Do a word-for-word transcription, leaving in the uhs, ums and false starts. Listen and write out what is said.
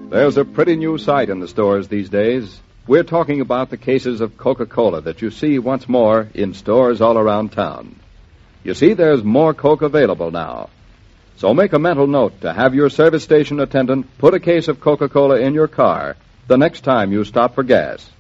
There's a pretty new sight in the stores these days. We're talking about the cases of Coca-Cola that you see once more in stores all around town. You see, there's more Coke available now. So make a mental note to have your service station attendant put a case of Coca-Cola in your car the next time you stop for gas.